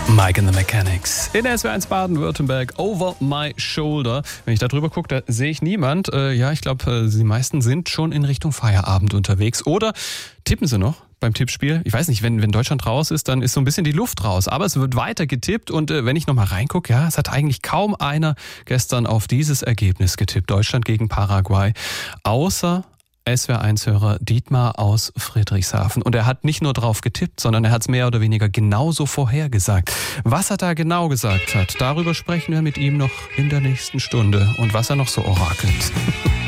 Mike and the Mechanics. In SWR1 Baden-Württemberg, Over My Shoulder. Wenn ich da drüber gucke, da sehe ich niemand. Ich glaube, die meisten sind schon in Richtung Feierabend unterwegs. Oder tippen sie noch beim Tippspiel? Ich weiß nicht, wenn Deutschland raus ist, dann ist so ein bisschen die Luft raus. Aber es wird weiter getippt und wenn ich nochmal reingucke, es hat eigentlich kaum einer gestern auf dieses Ergebnis getippt. Deutschland gegen Paraguay. Außer SWR1-Hörer Dietmar aus Friedrichshafen. Und er hat nicht nur drauf getippt, sondern er hat es mehr oder weniger genauso vorhergesagt. Was er da genau gesagt hat, darüber sprechen wir mit ihm noch in der nächsten Stunde. Und was er noch so orakelt.